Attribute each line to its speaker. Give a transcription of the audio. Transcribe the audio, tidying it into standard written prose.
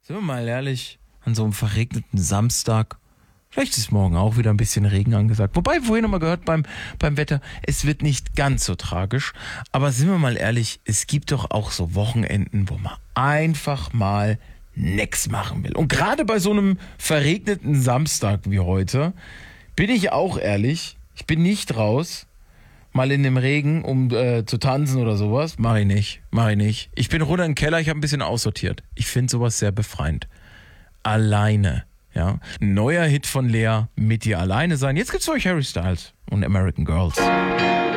Speaker 1: Sind wir mal ehrlich, an so einem verregneten Samstag, vielleicht ist morgen auch wieder ein bisschen Regen angesagt. Wobei, vorhin haben wir gehört beim Wetter, es wird nicht ganz so tragisch. Aber sind wir mal ehrlich, es gibt doch auch so Wochenenden, wo man einfach mal nix machen will. Und gerade bei so einem verregneten Samstag wie heute, bin ich auch ehrlich, ich bin nicht raus, mal in dem Regen, um zu tanzen oder sowas. Mach ich nicht. Ich bin runter in den Keller, ich habe ein bisschen aussortiert. Ich finde sowas sehr befreiend. Alleine, ja. Neuer Hit von Lea, mit dir alleine sein. Jetzt gibt's für euch Harry Styles und American Girls.